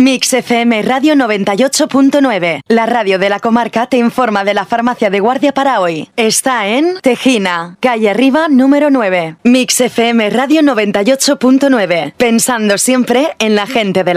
Mix FM Radio 98.9. La radio de la comarca te informa de la farmacia de guardia para hoy. Está en Tejina, calle Arriba, número 9. Mix FM Radio 98.9. Pensando siempre en la gente de la